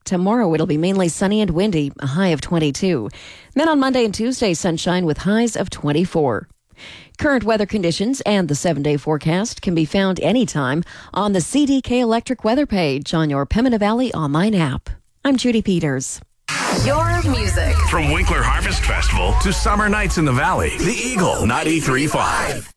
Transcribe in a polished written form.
Tomorrow it'll be mainly sunny and windy, a high of 22. Then on Monday and Tuesday, sunshine with highs of 24. Current weather conditions and the 7-day forecast can be found anytime on the CDK Electric weather page on your Pembina Valley online app. I'm Judy Peters. Your music. From Winkler Harvest Festival to summer nights in the valley, the Eagle 93.5.